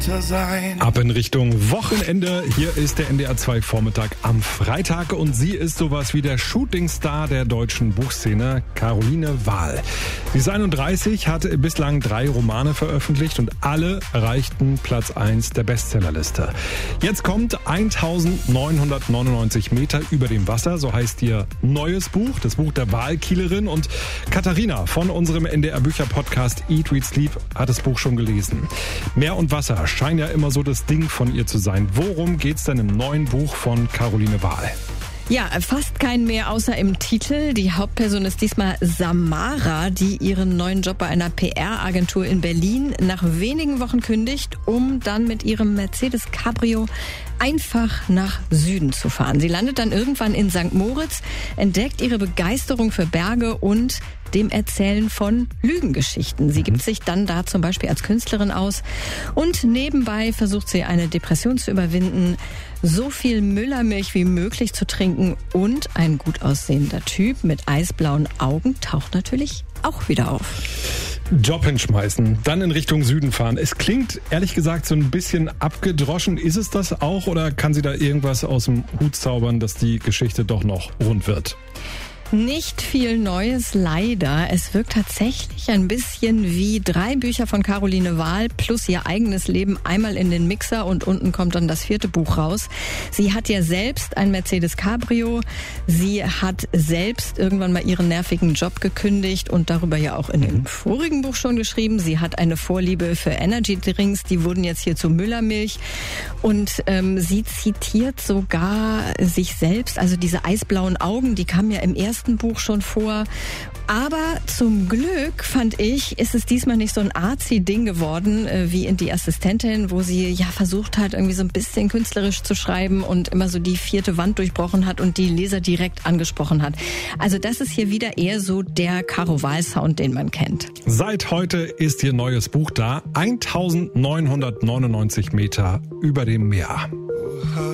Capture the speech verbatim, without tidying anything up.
sein. Ab in Richtung Wochenende. Hier ist der N D R zwei Vormittag am Freitag und sie ist sowas wie der Shootingstar der deutschen Buchszene, Caroline Wahl. Sie ist einunddreißig, hat bislang drei Romane veröffentlicht und alle erreichten Platz eins der Bestsellerliste. Jetzt kommt eintausendneunhundertneunundneunzig Meter über dem Wasser, so heißt ihr neues Buch, das Buch der Wahlkielerin, und Katharina von unserem N D R Bücher Podcast Eat, Read, Sleep hat das Buch schon gelesen. Meer und Wasser scheint ja immer so das Ding von ihr zu sein. Worum geht's denn im neuen Buch von Caroline Wahl? Ja, fast kein mehr außer im Titel. Die Hauptperson ist diesmal Samara, die ihren neuen Job bei einer P R-Agentur in Berlin nach wenigen Wochen kündigt, um dann mit ihrem Mercedes Cabrio einfach nach Süden zu fahren. Sie landet dann irgendwann in Sankt Moritz, entdeckt ihre Begeisterung für Berge und dem Erzählen von Lügengeschichten. Sie gibt sich dann da zum Beispiel als Künstlerin aus und nebenbei versucht sie, eine Depression zu überwinden, so viel Müllermilch wie möglich zu trinken, und ein gut aussehender Typ mit eisblauen Augen taucht natürlich auch wieder auf. Job hinschmeißen, dann in Richtung Süden fahren. Es klingt ehrlich gesagt so ein bisschen abgedroschen. Ist es das auch, oder kann sie da irgendwas aus dem Hut zaubern, dass die Geschichte doch noch rund wird? Nicht viel Neues, leider. Es wirkt tatsächlich ein bisschen wie drei Bücher von Caroline Wahl plus ihr eigenes Leben einmal in den Mixer, und unten kommt dann das vierte Buch raus. Sie hat ja selbst ein Mercedes Cabrio. Sie hat selbst irgendwann mal ihren nervigen Job gekündigt und darüber ja auch in dem vorigen Buch schon geschrieben. Sie hat eine Vorliebe für Energy Drinks, die wurden jetzt hier zu Müllermilch. Und ähm, sie zitiert sogar sich selbst, also diese eisblauen Augen, die kamen ja im ersten Buch schon vor. Aber zum Glück, fand ich, ist es diesmal nicht so ein arzi-Ding geworden äh, wie in Die Assistentin, wo sie ja versucht hat, irgendwie so ein bisschen künstlerisch zu schreiben und immer so die vierte Wand durchbrochen hat und die Leser direkt angesprochen hat. Also das ist hier wieder eher so der Caro Wahl-Sound, den man kennt. Seit heute ist ihr neues Buch da. eintausendneunhundertneunundneunzig Meter über dem Meer.